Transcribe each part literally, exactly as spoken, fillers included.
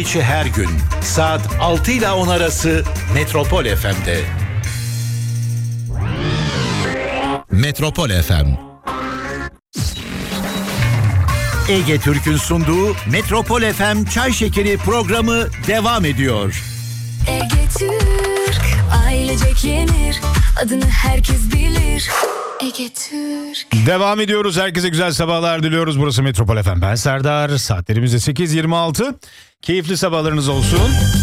İçi her gün saat altı ile on arası Metropol F M'de. Metropol F M. Ege Türk'ün sunduğu Metropol F M Çay Şekeri programı devam ediyor. Ege Türk, ailecek yenir, adını herkes bilir. Ege Türk. Devam ediyoruz. Herkese güzel sabahlar diliyoruz. Burası Metropol F M. Ben Serdar. Saatlerimiz de sekiz yirmi altı. Keyifli sabahlarınız olsun.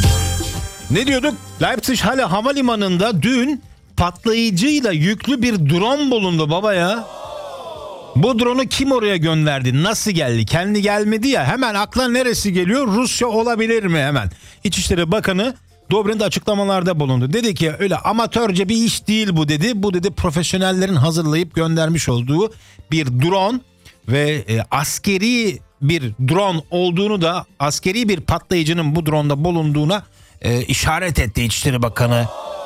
Ne diyorduk? Leipzig hala havalimanında dün patlayıcıyla yüklü bir drone bulundu baba ya. Bu drone'u kim oraya gönderdi? Nasıl geldi? Kendi gelmedi ya. Hemen akla neresi geliyor? Rusya olabilir mi hemen? İçişleri Bakanı Dobrindt açıklamalarda bulundu. Dedi ki öyle amatörce bir iş değil bu dedi. Bu dedi profesyonellerin hazırlayıp göndermiş olduğu bir drone ve e, askeri bir drone olduğunu da askeri bir patlayıcının bu drone'da bulunduğuna e, işaret etti İçişleri Bakanı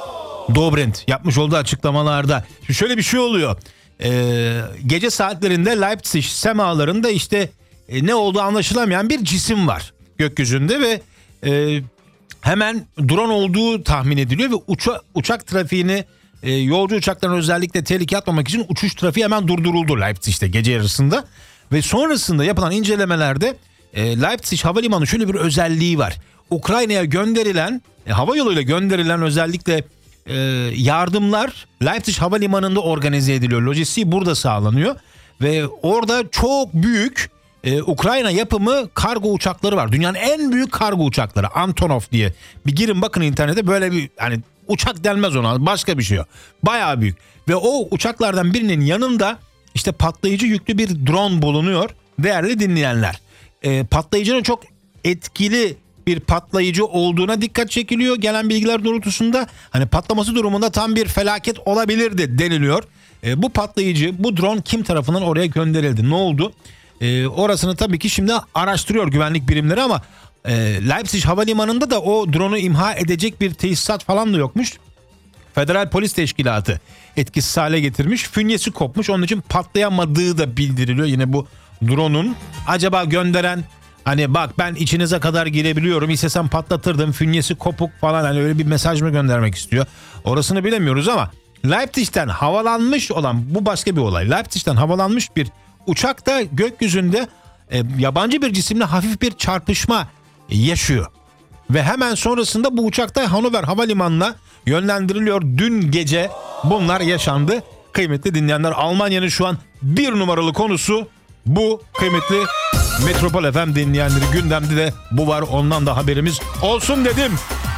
Dobrindt yapmış olduğu açıklamalarda. Şimdi şöyle bir şey oluyor. Ee, gece saatlerinde Leipzig semalarında işte e, ne olduğu anlaşılamayan bir cisim var gökyüzünde ve e, hemen drone olduğu tahmin ediliyor ve uça, uçak trafiğini e, yolcu uçaklarına özellikle tehlikeye atmamak için uçuş trafiği hemen durduruldu Leipzig'te gece yarısında ve sonrasında yapılan incelemelerde e, Leipzig havalimanı şöyle bir özelliği var. Ukrayna'ya gönderilen e, hava yoluyla gönderilen özellikle Ee, yardımlar Leipzig Havalimanı'nda organize ediliyor. Lojistiği burada sağlanıyor ve orada çok büyük e, Ukrayna yapımı kargo uçakları var. Dünyanın en büyük kargo uçakları Antonov diye. Bir girin bakın internete, böyle bir hani uçak denmez ona, başka bir şey o. Bayağı büyük ve o uçaklardan birinin yanında işte patlayıcı yüklü bir drone bulunuyor. Değerli dinleyenler, e, patlayıcının çok etkili bir patlayıcı olduğuna dikkat çekiliyor. Gelen bilgiler doğrultusunda hani patlaması durumunda tam bir felaket olabilirdi deniliyor. E, bu patlayıcı, bu drone kim tarafından oraya gönderildi? Ne oldu? E, orasını tabii ki şimdi araştırıyor güvenlik birimleri ama e, Leipzig Havalimanı'nda da o drone'u imha edecek bir tesisat falan da yokmuş. Federal Polis Teşkilatı etkisiz hale getirmiş. Fünyesi kopmuş. Onun için patlayamadığı da bildiriliyor. Yine bu drone'un acaba gönderen hani bak ben içinize kadar girebiliyorum, istesem patlatırdım, fünyesi kopuk falan, hani öyle bir mesaj mı göndermek istiyor? Orasını bilemiyoruz ama Leipzig'ten havalanmış olan, bu başka bir olay. Leipzig'ten havalanmış bir uçak da gökyüzünde e, yabancı bir cisimle hafif bir çarpışma yaşıyor. Ve hemen sonrasında bu uçakta Hannover Havalimanı'na yönlendiriliyor. Dün gece bunlar yaşandı. Kıymetli dinleyenler, Almanya'nın şu an bir numaralı konusu bu. Kıymetli Metropol F M dinleyenleri, gündemde de bu var, ondan da haberimiz olsun dedim.